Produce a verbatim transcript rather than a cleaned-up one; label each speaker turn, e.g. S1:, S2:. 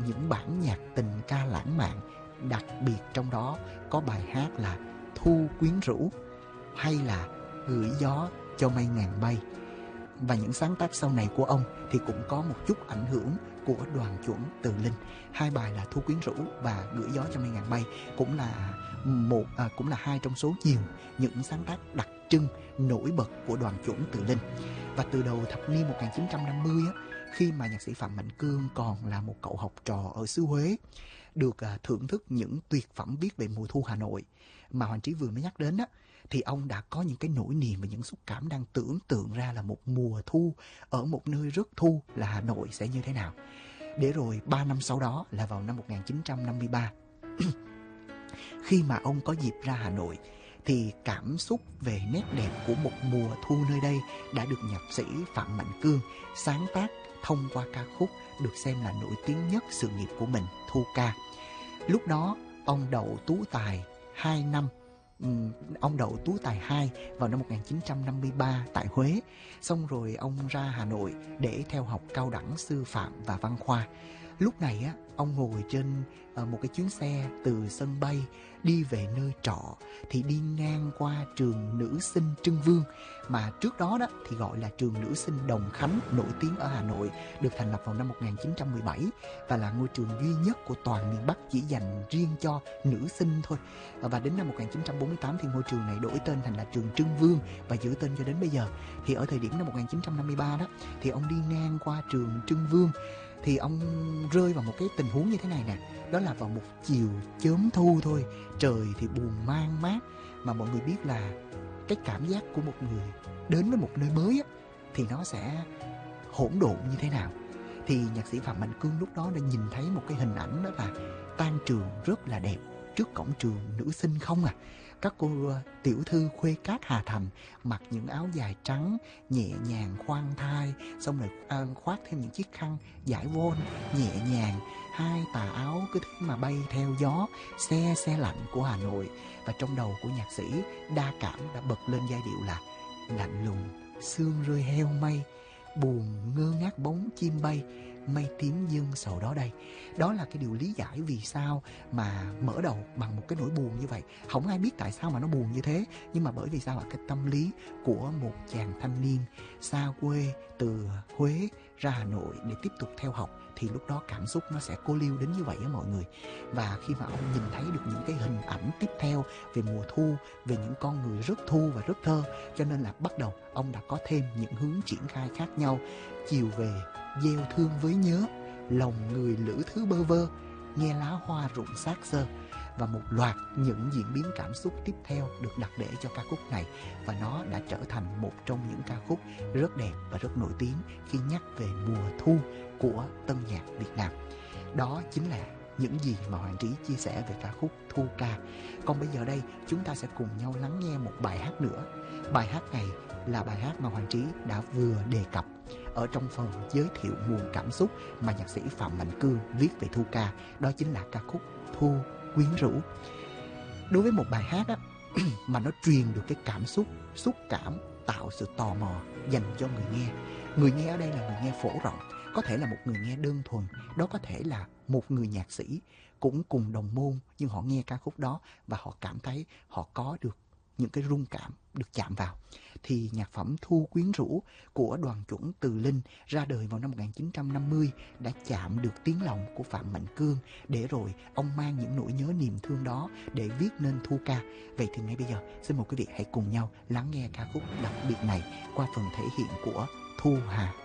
S1: những bản nhạc tình ca lãng mạn. Đặc biệt trong đó có bài hát là Thu Quyến Rũ hay là Gửi Gió Cho Mây Ngàn Bay. Và những sáng tác sau này của ông thì cũng có một chút ảnh hưởng của Đoàn Chuẩn Từ Linh. Hai bài là Thu Quyến Rũ và Gửi Gió Cho Mây Ngàn Bay cũng là một à, cũng là hai trong số nhiều những sáng tác đặc trưng nổi bật của Đoàn Chuẩn Từ Linh. Và từ đầu thập niên một nghìn chín trăm năm mươi á, khi mà nhạc sĩ Phạm Mạnh Cương còn là một cậu học trò ở xứ Huế, được à, thưởng thức những tuyệt phẩm viết về mùa thu Hà Nội mà Hoàng Trí vừa mới nhắc đến á, thì ông đã có những cái nỗi niềm và những xúc cảm đang tưởng tượng ra là một mùa thu ở một nơi rất thu là Hà Nội sẽ như thế nào. Để rồi ba năm sau đó là vào năm một nghìn chín trăm năm mươi ba, khi mà ông có dịp ra Hà Nội, thì cảm xúc về nét đẹp của một mùa thu nơi đây đã được nhạc sĩ Phạm Mạnh Cương sáng tác thông qua ca khúc được xem là nổi tiếng nhất sự nghiệp của mình, Thu Ca. Lúc đó ông đậu tú tài hai năm um, ông đậu tú tài hai vào năm một nghìn chín trăm năm mươi ba tại Huế. Xong rồi ông ra Hà Nội để theo học cao đẳng sư phạm và văn khoa. Lúc này á, ông ngồi trên uh, một cái chuyến xe từ sân bay đi về nơi trọ, thì đi ngang qua trường nữ sinh Trưng Vương, mà trước đó đó thì gọi là trường nữ sinh Đồng Khánh, nổi tiếng ở Hà Nội, được thành lập vào năm một nghìn chín trăm mười bảy và là ngôi trường duy nhất của toàn miền Bắc chỉ dành riêng cho nữ sinh thôi. Và đến năm một nghìn chín trăm bốn mươi tám thì ngôi trường này đổi tên thành là trường Trưng Vương và giữ tên cho đến bây giờ. Thì ở thời điểm năm một nghìn chín trăm năm mươi ba đó, thì ông đi ngang qua trường Trưng Vương thì ông rơi vào một cái tình huống như thế này nè. Đó là vào một chiều chớm thu thôi, trời thì buồn man mát, mà mọi người biết là cái cảm giác của một người đến với một nơi mới á, thì nó sẽ hỗn độn như thế nào. Thì nhạc sĩ Phạm Mạnh Cương lúc đó đã nhìn thấy một cái hình ảnh, đó là tan trường rất là đẹp, trước cổng trường nữ sinh không à. Các cô tiểu thư khuê cát Hà Thành mặc những áo dài trắng nhẹ nhàng khoan thai, xong rồi à, khoác thêm những chiếc khăn dải voan nhẹ nhàng, hai tà áo cứ thế mà bay theo gió xe xe lạnh của Hà Nội. Và trong đầu của nhạc sĩ đa cảm đã bật lên giai điệu là lạnh lùng sương rơi heo mây, buồn ngơ ngác bóng chim bay, mây tím dâng sầu đó đây. Đó là cái điều lý giải vì sao mà mở đầu bằng một cái nỗi buồn như vậy. Không ai biết tại sao mà nó buồn như thế, nhưng mà bởi vì sao, là cái tâm lý của một chàng thanh niên xa quê từ Huế ra Hà Nội để tiếp tục theo học, thì lúc đó cảm xúc nó sẽ cô liêu đến như vậy á mọi người. Và khi mà ông nhìn thấy được những cái hình ảnh tiếp theo về mùa thu, về những con người rất thu và rất thơ, cho nên là bắt đầu ông đã có thêm những hướng triển khai khác nhau. Chiều về gieo thương với nhớ, lòng người lữ thứ bơ vơ, nghe lá hoa rụng xác xơ, và một loạt những diễn biến cảm xúc tiếp theo được đặt để cho ca khúc này. Và nó đã trở thành một trong những ca khúc rất đẹp và rất nổi tiếng khi nhắc về mùa thu của tân nhạc Việt Nam. Đó chính là những gì mà Hoàng Trí chia sẻ về ca khúc Thu Ca. Còn bây giờ đây chúng ta sẽ cùng nhau lắng nghe một bài hát nữa. Bài hát này là bài hát mà Hoàng Trí đã vừa đề cập ở trong phần giới thiệu nguồn cảm xúc mà nhạc sĩ Phạm Mạnh Cương viết về Thu Ca. Đó chính là ca khúc Thu Quyến Rũ. Đối với một bài hát á, mà nó truyền được cái cảm xúc, xúc cảm, tạo sự tò mò dành cho người nghe. Người nghe ở đây là người nghe phổ rộng, có thể là một người nghe đơn thuần, đó có thể là một người nhạc sĩ cũng cùng đồng môn, nhưng họ nghe ca khúc đó và họ cảm thấy họ có được những cái rung cảm được chạm vào. Thì nhạc phẩm Thu Quyến Rũ của Đoàn Chuẩn Từ Linh ra đời vào năm một nghìn chín trăm năm mươi đã chạm được tiếng lòng của Phạm Mạnh Cương, để rồi ông mang những nỗi nhớ niềm thương đó để viết nên Thu Ca. Vậy thì ngay bây giờ xin mời quý vị hãy cùng nhau lắng nghe ca khúc đặc biệt này qua phần thể hiện của Thu Hà.